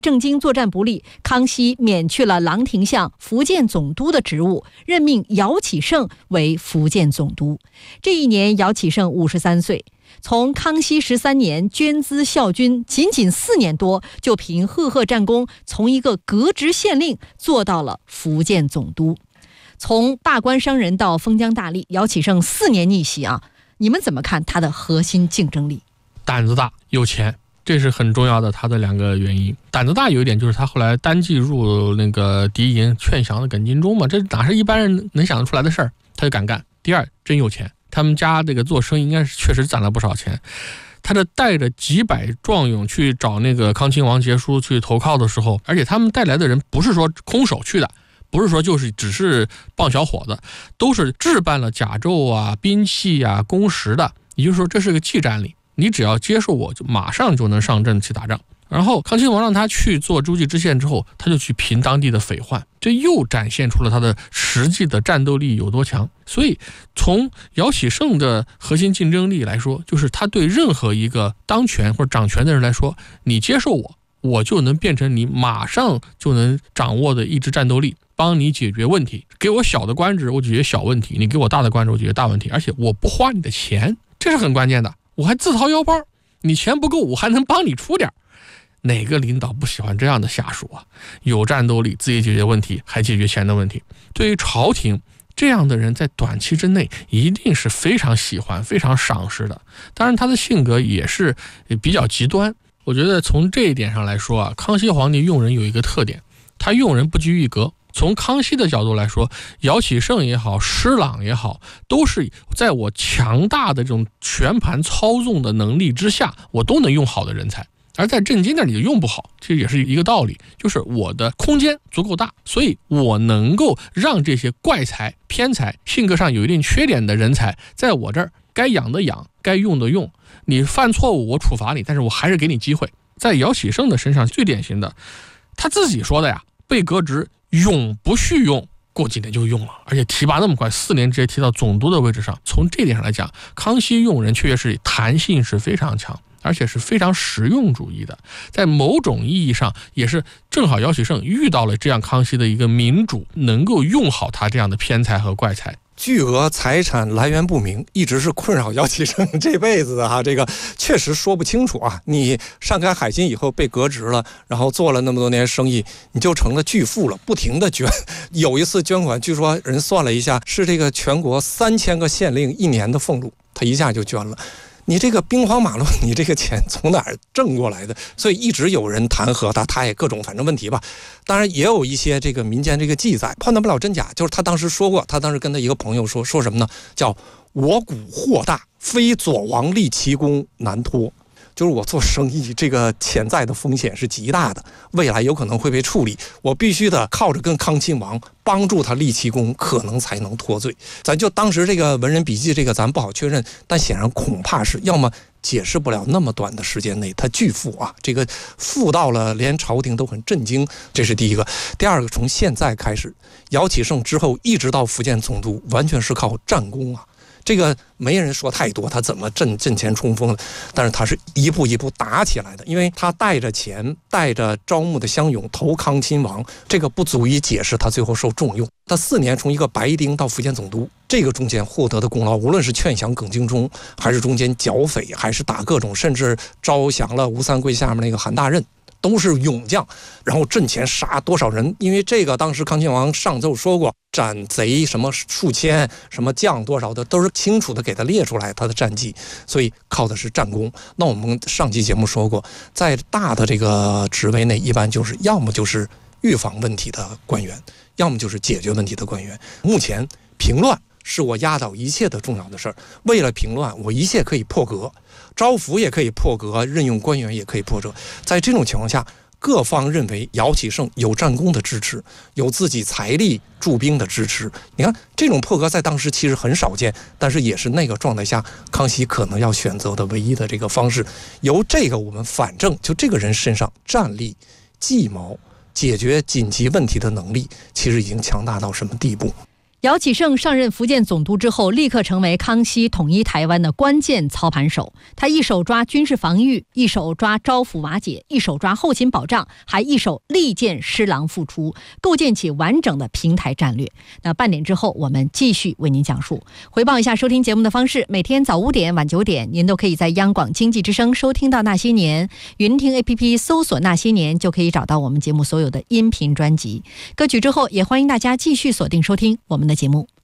郑经作战不利，康熙免去了郎廷相、福建总督的职务，任命姚启圣为福建总督。这一年，姚启圣53岁。从康熙13年捐资效军，仅仅4年多，就凭赫赫战功，从一个革职县令做到了福建总督。从大官商人到封疆大吏，姚启圣4年逆袭啊！你们怎么看他的核心竞争力？ 胆子大，有钱，这是很重要的，他的2个原因。胆子大有一点就是他后来单骑入那个敌营，劝降了耿精忠嘛，这哪是一般人能想得出来的事儿，他就敢干。第二，真有钱，他们家这个做生意应该是确实攒了不少钱。他这带着几百壮勇去找那个康亲王节书去投靠的时候，而且他们带来的人不是说空手去的，不是说就是只是棒小伙子，都是置办了甲胄啊、兵器啊、弓石的，也就是说这是个技战力，你只要接受我，就马上就能上阵去打仗。然后康亲王让他去做诸暨知县之后，他就去平当地的匪患，这又展现出了他的实际的战斗力有多强。所以从姚启圣的核心竞争力来说，就是他对任何一个当权或者掌权的人来说，你接受我，我就能变成你马上就能掌握的一支战斗力，帮你解决问题。给我小的官职，我解决小问题；你给我大的官职，我解决大问题。而且我不花你的钱，这是很关键的。我还自掏腰包，你钱不够，我还能帮你出点。哪个领导不喜欢这样的下属啊？有战斗力，自己解决问题，还解决钱的问题。对于朝廷，这样的人在短期之内一定是非常喜欢、非常赏识的。当然，他的性格也是比较极端。我觉得从这一点上来说啊，康熙皇帝用人有一个特点，他用人不拘一格。从康熙的角度来说，姚启圣也好，施琅也好，都是在我强大的这种全盘操纵的能力之下，我都能用好的人才。而在郑经那里就用不好，其实也是一个道理，就是我的空间足够大，所以我能够让这些怪才、偏才、性格上有一定缺点的人才，在我这儿该养的养，该用的用，你犯错误我处罚你，但是我还是给你机会。在姚启圣的身上最典型的，他自己说的呀，被革职永不续用，过几年就用了，而且提拔那么快，4年直接提到总督的位置上。从这点上来讲，康熙用人确实是弹性是非常强，而且是非常实用主义的。在某种意义上也是正好姚启圣遇到了这样康熙的一个民主，能够用好他这样的偏才和怪才。 巨额财产来源不明，一直是困扰姚启圣这辈子的哈，这个确实说不清楚啊。你上开海禁以后被革职了，然后做了那么多年生意，你就成了巨富了，不停的捐。有一次捐款，据说人算了一下，是这个全国3000个县令1年的俸禄，他一下就捐了。你这个兵荒马乱，你这个钱从哪儿挣过来的？所以一直有人弹劾他，他也各种反正问题吧。当然也有一些这个民间这个记载，判断不了真假。就是他当时说过，他当时跟他一个朋友说什么呢？叫我股祸大，非左王立奇功难脱。就是我做生意这个潜在的风险是极大的，未来有可能会被处理，我必须得靠着跟康亲王帮助他立奇功，可能才能脱罪。咱就当时这个文人笔记这个咱不好确认，但显然恐怕是要么解释不了那么短的时间内他巨富啊，这个富到了连朝廷都很震惊，这是第一个。第二个，从现在开始，姚启圣之后一直到福建总督，完全是靠战功啊。这个没人说太多，他怎么阵前冲锋的，但是他是一步一步打起来的，因为他带着钱，带着招募的乡勇投康亲王，这个不足以解释他最后受重用。他4年从一个白丁到福建总督，这个中间获得的功劳，无论是劝降耿精忠，还是中间剿匪，还是打各种，甚至招降了吴三桂下面那个韩大任，都是勇将，然后阵前杀多少人？因为这个当时康亲王上奏说过，斩贼什么数千，什么将多少的，都是清楚的给他列出来他的战绩，所以靠的是战功。那我们上期节目说过，在大的这个职位内，一般就是要么就是预防问题的官员，要么就是解决问题的官员。目前平乱是我压倒一切的重要的事儿，为了平乱，我一切可以破格，招抚也可以破格，任用官员也可以破格。在这种情况下，各方认为姚启圣有战功的支持，有自己财力驻兵的支持。你看这种破格在当时其实很少见，但是也是那个状态下康熙可能要选择的唯一的这个方式。由这个我们反正就这个人身上战力、计谋、解决紧急问题的能力，其实已经强大到什么地步？ 姚启圣上任福建总督之后，立刻成为康熙统一台湾的关键操盘手。他一手抓军事防御，一手抓招抚瓦解，一手抓后勤保障，还一手力荐施琅复出，构建起完整的平台战略。那半点之后，我们继续为您讲述。回报一下收听节目的方式：每天早5点、晚9点，您都可以在央广经济之声收听到《那些年》，云听 APP 搜索《那些年》就可以找到我们节目所有的音频专辑。歌曲之后，也欢迎大家继续锁定收听我们的节目。